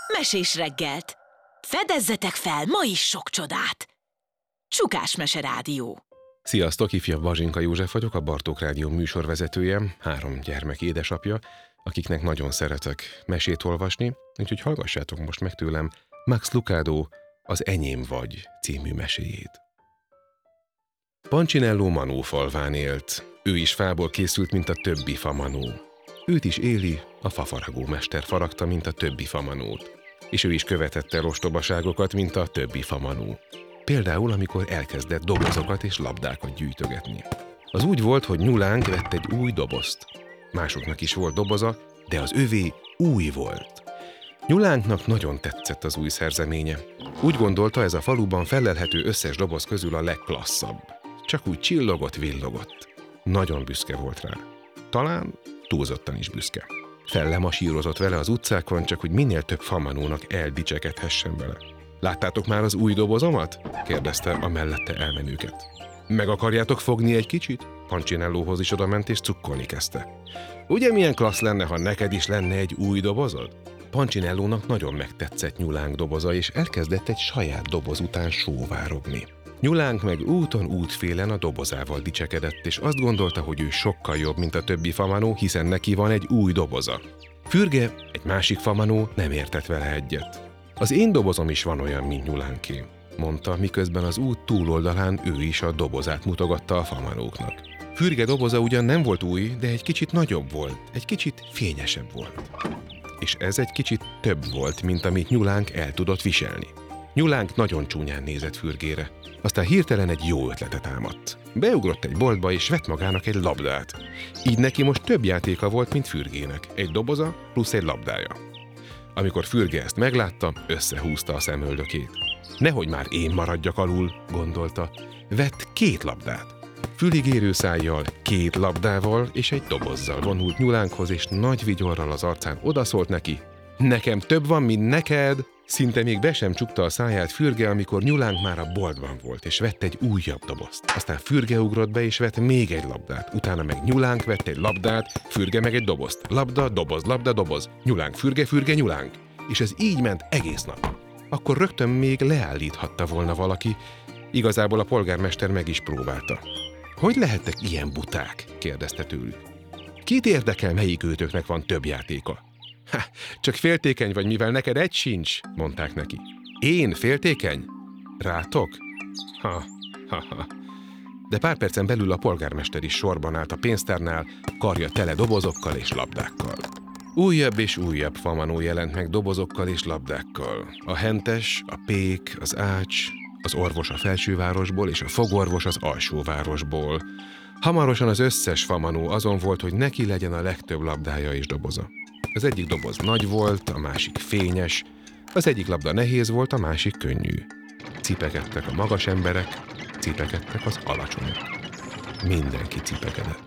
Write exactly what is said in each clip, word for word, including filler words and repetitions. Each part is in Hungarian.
Mesés reggelt! Fedezzetek fel ma is sok csodát! Csukás Mese Rádió. Sziasztok, ifjabb Bazsinka József vagyok, a Bartók Rádió műsorvezetője, három gyermek édesapja, akiknek nagyon szeretek mesét olvasni, úgyhogy hallgassátok most meg tőlem Max Lucado Az Enyém vagy című meséjét. Pancinello Manó falván élt. Ő is fából készült, mint a többi famanó. Őt is Éli, a fafaragó mester faragta, mint a többi famanót. És ő is követette el ostobaságokat, mint a többi famanó. Például, amikor elkezdett dobozokat és labdákat gyűjtögetni. Az úgy volt, hogy Nyulánk vett egy új dobozt. Másoknak is volt doboza, de az övé új volt. Nyulánknak nagyon tetszett az új szerzeménye. Úgy gondolta, ez a faluban felelhető összes doboz közül a legklasszabb. Csak úgy csillogott, villogott. Nagyon büszke volt rá. Talán túlzottan is büszke. Fellemasírozott vele az utcákon, csak hogy minél több famanónak eldicsekedhessen vele. Láttátok már az új dobozomat? Kérdezte a mellette elmenőket. Meg akarjátok fogni egy kicsit? Pancinellóhoz is odament és cukkolni kezdte. Ugye milyen klassz lenne, ha neked is lenne egy új dobozod? Pancinellónak nagyon megtetszett Nyulánk doboza, és elkezdett egy saját doboz után sóvárogni. Nyulánk meg úton útfélen a dobozával dicsekedett, és azt gondolta, hogy ő sokkal jobb, mint a többi famanó, hiszen neki van egy új doboza. Fürge, egy másik famanó nem értett vele egyet. Az én dobozom is van olyan, mint Nyulánké, mondta, miközben az út túloldalán ő is a dobozát mutogatta a famanóknak. Fürge doboza ugyan nem volt új, de egy kicsit nagyobb volt, egy kicsit fényesebb volt. És ez egy kicsit több volt, mint amit Nyulánk el tudott viselni. Nyulánk nagyon csúnyán nézett Fürgére. Aztán hirtelen egy jó ötletet támadt. Beugrott egy boltba és vett magának egy labdát. Így neki most több játéka volt, mint Fürgének. Egy doboza plusz egy labdája. Amikor Fürge ezt meglátta, összehúzta a szemöldökét. Nehogy már én maradjak alul, gondolta. Vett két labdát. Füligérő szájjal, két labdával és egy dobozzal vonult Nyulánkhoz, és nagy vigyorral az arcán odaszólt neki. Nekem több van, mint neked! Szinte még be sem csukta a száját Fürge, amikor Nyulánk már a boltban volt, és vett egy újabb dobozt. Aztán Fürge ugrott be, és vett még egy labdát. Utána meg Nyulánk vett egy labdát, Fürge meg egy dobozt. Labda, doboz, labda, doboz. Nyulánk, Fürge, Fürge, Nyulánk. És ez így ment egész nap. Akkor rögtön még leállíthatta volna valaki. Igazából a polgármester meg is próbálta. Hogy lehettek ilyen buták? Kérdezte tőlük. Kit érdekel, melyik őtöknek van több játéka? Ha, csak féltékeny vagy, mivel neked egy sincs, mondták neki. Én féltékeny? Rátok? Ha, ha, ha. De pár percen belül a polgármester is sorban állt a pénztárnál, karja tele dobozokkal és labdákkal. Újabb és újabb famanó jelent meg dobozokkal és labdákkal. A hentes, a pék, az ács, az orvos a felsővárosból és a fogorvos az alsóvárosból. Hamarosan az összes famanó azon volt, hogy neki legyen a legtöbb labdája és doboza. Az egyik doboz nagy volt, a másik fényes, az egyik labda nehéz volt, a másik könnyű. Cipekedtek a magas emberek, cipekedtek az alacsonyok. Mindenki cipekedett.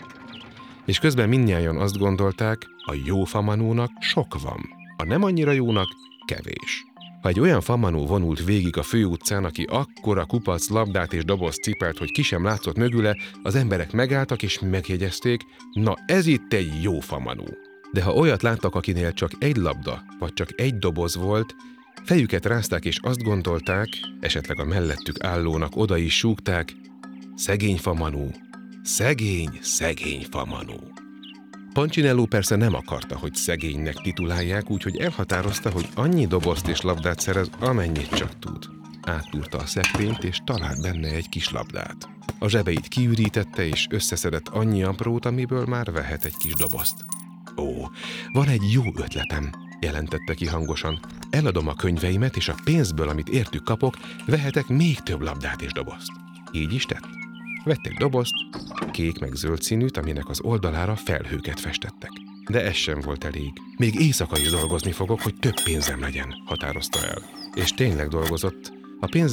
És közben mindnyájan azt gondolták, a jó famanónak sok van, a nem annyira jónak kevés. Ha egy olyan famanó vonult végig a főutcán, aki akkora kupac, labdát és doboz cipelt, hogy ki sem látszott mögüle, az emberek megálltak és megjegyezték, na ez itt egy jó famanó. De ha olyat láttak, akinél csak egy labda, vagy csak egy doboz volt, fejüket rázták és azt gondolták, esetleg a mellettük állónak oda is súgták, szegény famanó, szegény, szegény famanó. Pancinelló persze nem akarta, hogy szegénynek titulálják, úgyhogy elhatározta, hogy annyi dobozt és labdát szerez, amennyit csak tud. Áttúrta a szekrényt és talált benne egy kis labdát. A zsebeit kiürítette és összeszedett annyi aprót, amiből már vehet egy kis dobozt. Ó, van egy jó ötletem, jelentette ki hangosan. Eladom a könyveimet, és a pénzből, amit értük kapok, vehetek még több labdát és dobozt. Így is tett. Vett egy dobozt, kék meg zöld színűt, aminek az oldalára felhőket festettek. De ez sem volt elég. Még éjszaka is dolgozni fogok, hogy több pénzem legyen, határozta el. És tényleg dolgozott. A pénz